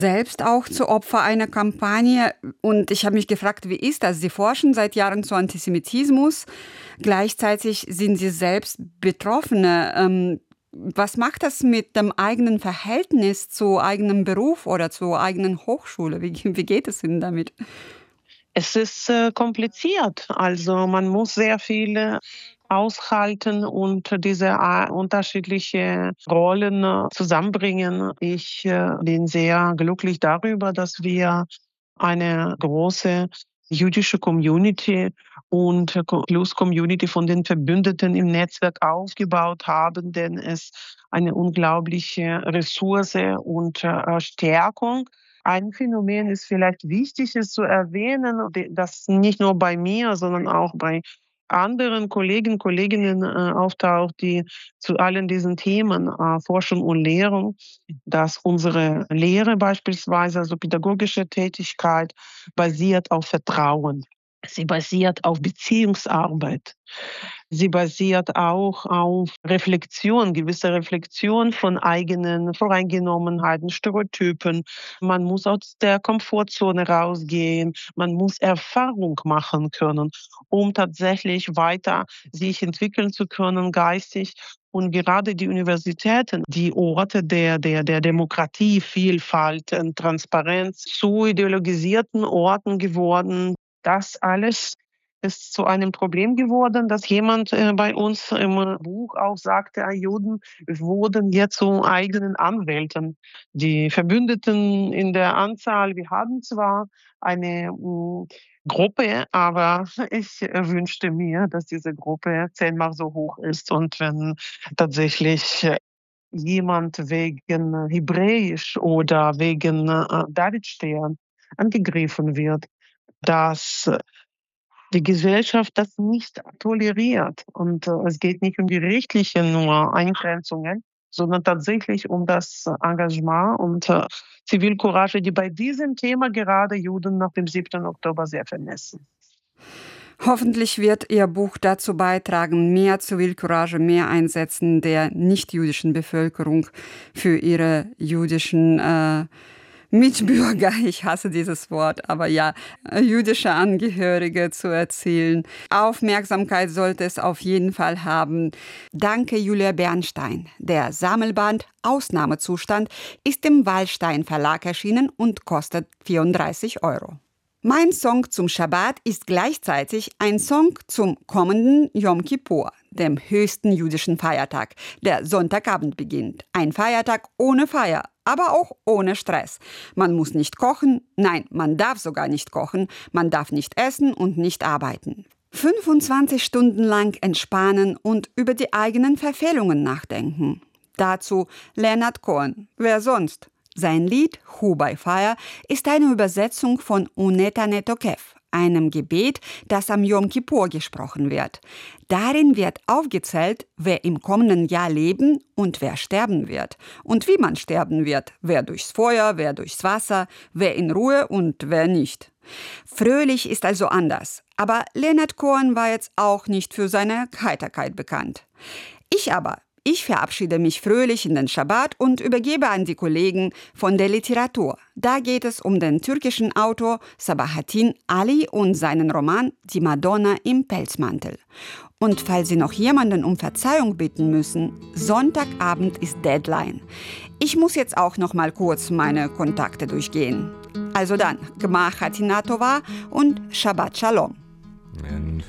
selbst auch zu Opfer einer Kampagne. Und ich habe mich gefragt, wie ist das? Sie forschen seit Jahren zu Antisemitismus. Gleichzeitig sind Sie selbst Betroffene. Was macht das mit dem eigenen Verhältnis zu eigenem Beruf oder zur eigenen Hochschule? Wie geht es Ihnen damit? Es ist kompliziert. Also man muss sehr viel aushalten und diese unterschiedliche Rollen zusammenbringen. Ich bin sehr glücklich darüber, dass wir eine große jüdische Community und Plus Community von den Verbündeten im Netzwerk aufgebaut haben, denn es eine unglaubliche Ressource und Stärkung. Ein Phänomen ist vielleicht wichtig, es zu erwähnen, das nicht nur bei mir, sondern auch bei anderen Kolleginnen auftaucht, die zu allen diesen Themen Forschung und Lehrung, dass unsere Lehre beispielsweise, also pädagogische Tätigkeit, basiert auf Vertrauen. Sie basiert auf Beziehungsarbeit. Sie basiert auch auf Reflexion, gewisse Reflexion von eigenen Voreingenommenheiten, Stereotypen. Man muss aus der Komfortzone rausgehen. Man muss Erfahrung machen können, um tatsächlich weiter sich entwickeln zu können, geistig. Und gerade die Universitäten, die Orte der Demokratie, Vielfalt und Transparenz zu ideologisierten Orten geworden. Das alles ist zu einem Problem geworden, dass jemand bei uns im Buch auch sagte, Juden wurden jetzt zu eigenen Anwälten. Die Verbündeten in der Anzahl, wir haben zwar eine Gruppe, aber ich wünschte mir, dass diese Gruppe 10-mal so hoch ist. Und wenn tatsächlich jemand wegen Hebräisch oder wegen Davidstern angegriffen wird, dass die Gesellschaft das nicht toleriert. Und es geht nicht um die rechtlichen nur Eingrenzungen, sondern tatsächlich um das Engagement und Zivilcourage, die bei diesem Thema gerade Juden nach dem 7. Oktober sehr vermissen. Hoffentlich wird Ihr Buch dazu beitragen, mehr Zivilcourage, mehr Einsetzen der nicht-jüdischen Bevölkerung für ihre jüdischen Mitbürger, ich hasse dieses Wort, aber ja, jüdische Angehörige zu erzielen. Aufmerksamkeit sollte es auf jeden Fall haben. Danke, Julia Bernstein. Der Sammelband Ausnahmezustand ist im Wallstein Verlag erschienen und kostet 34 Euro. Mein Song zum Schabbat ist gleichzeitig ein Song zum kommenden Yom Kippur, dem höchsten jüdischen Feiertag, der Sonntagabend beginnt. Ein Feiertag ohne Feier, aber auch ohne Stress. Man muss nicht kochen, nein, man darf sogar nicht kochen, man darf nicht essen und nicht arbeiten. 25 Stunden lang entspannen und über die eigenen Verfehlungen nachdenken. Dazu Leonard Cohen, wer sonst? Sein Lied Hu by Fire ist eine Übersetzung von Uneta Netokev, einem Gebet, das am Yom Kippur gesprochen wird. Darin wird aufgezählt, wer im kommenden Jahr leben und wer sterben wird. Und wie man sterben wird, wer durchs Feuer, wer durchs Wasser, wer in Ruhe und wer nicht. Fröhlich ist also anders. Aber Leonard Cohen war jetzt auch nicht für seine Heiterkeit bekannt. Ich verabschiede mich fröhlich in den Schabbat und übergebe an die Kollegen von der Literatur. Da geht es um den türkischen Autor Sabahattin Ali und seinen Roman Die Madonna im Pelzmantel. Und falls Sie noch jemanden um Verzeihung bitten müssen, Sonntagabend ist Deadline. Ich muss jetzt auch noch mal kurz meine Kontakte durchgehen. Also dann, Gmach Hatina Tova und Shabbat Shalom.